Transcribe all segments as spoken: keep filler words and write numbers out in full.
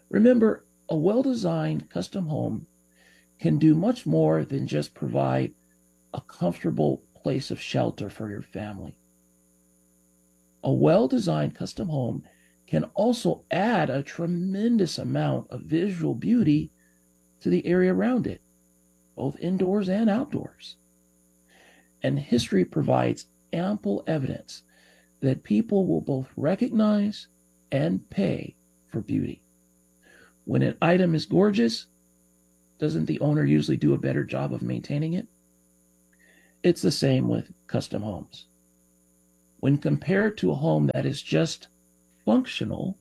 Remember, a well-designed custom home can do much more than just provide a comfortable place of shelter for your family. A well-designed custom home can also add a tremendous amount of visual beauty to the area around it, both indoors and outdoors. And history provides ample evidence that people will both recognize and pay for beauty. When an item is gorgeous, doesn't the owner usually do a better job of maintaining it? It's the same with custom homes. When compared to a home that is just functional,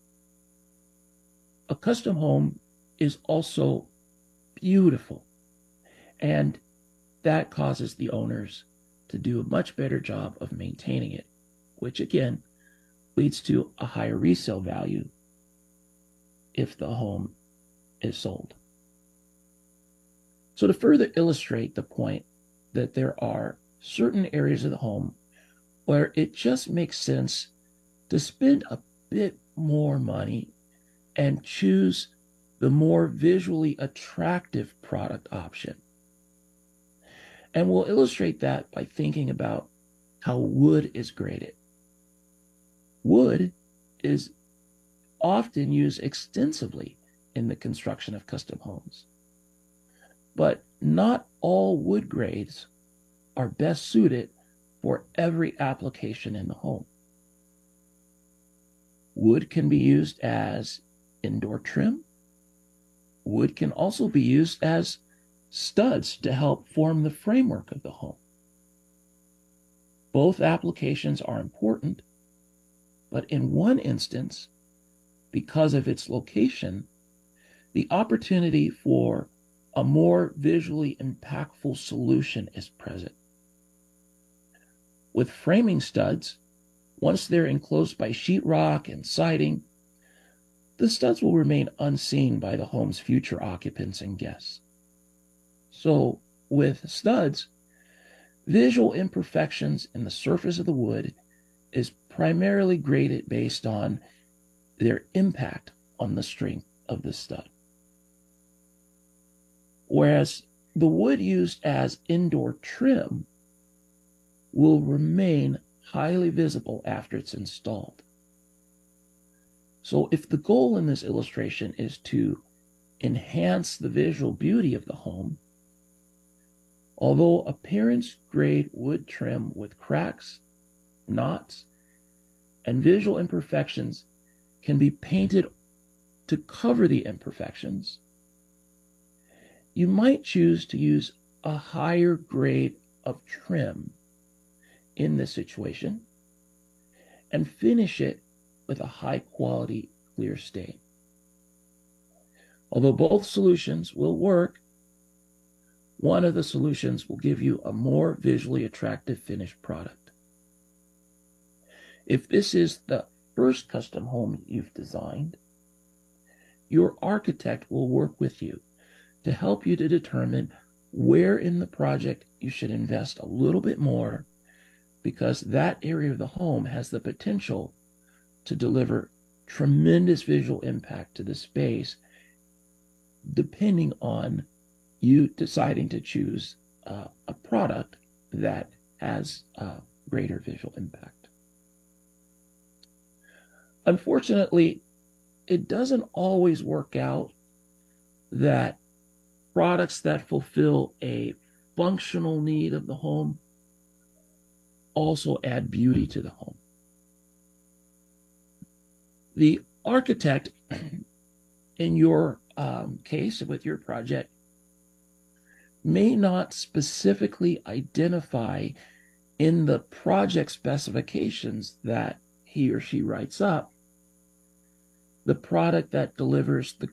a custom home is also beautiful. And that causes the owners to do a much better job of maintaining it, which again leads to a higher resale value if the home is sold. So to further illustrate the point that there are certain areas of the home where it just makes sense to spend a bit more money and choose the more visually attractive product option. And we'll illustrate that by thinking about how wood is graded. Wood is often used extensively in the construction of custom homes. But not all wood grades are best suited for every application in the home. Wood can be used as indoor trim. Wood can also be used as studs to help form the framework of the home. Both applications are important, but in one instance, because of its location, the opportunity for a more visually impactful solution is present. With framing studs, once they're enclosed by sheetrock and siding, the studs will remain unseen by the home's future occupants and guests. So with studs, visual imperfections in the surface of the wood is primarily graded based on their impact on the strength of the stud. Whereas the wood used as indoor trim will remain highly visible after it's installed. So if the goal in this illustration is to enhance the visual beauty of the home, although appearance grade wood trim with cracks, knots, and visual imperfections can be painted to cover the imperfections, you might choose to use a higher grade of trim in this situation and finish it with a high quality clear stain. Although both solutions will work, one of the solutions will give you a more visually attractive finished product. If this is the first custom home you've designed, your architect will work with you to help you to determine where in the project you should invest a little bit more, because that area of the home has the potential to deliver tremendous visual impact to the space, depending on you deciding to choose uh, a product that has uh, greater visual impact. Unfortunately, it doesn't always work out that products that fulfill a functional need of the home also add beauty to the home. The architect, in your um, case with your project, may not specifically identify in the project specifications that he or she writes up the product that delivers the